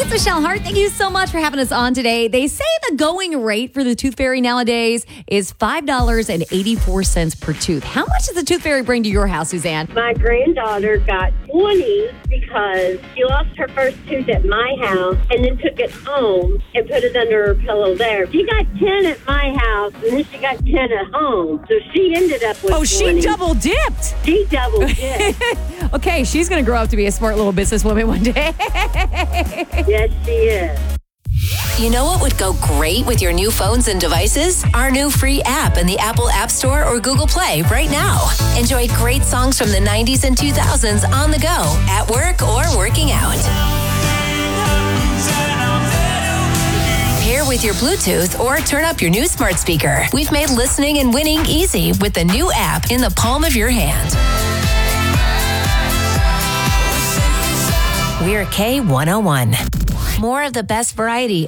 it's Michelle Hart. Thank you so much for having us on today. They say the going rate for the Tooth Fairy nowadays is $5.84 per tooth. How much does the Tooth Fairy bring to your house, Suzanne? My granddaughter got 20 because she lost her first tooth at my house and then took it home and put it under her pillow there. She got 10 at my house and then she got 10 at home. So she ended up with 20. She double dipped. She double dipped. Okay, she's going to grow up to be a smart little businesswoman one day. Yes, she is. You know what would go great with your new phones and devices? Our new free app in the Apple App Store or Google Play right now. Enjoy great songs from the 90s and 2000s on the go, at work, or working out. Pair with your Bluetooth or turn up your new smart speaker. We've made listening and winning easy with the new app in the palm of your hand. We're K101. More of the best variety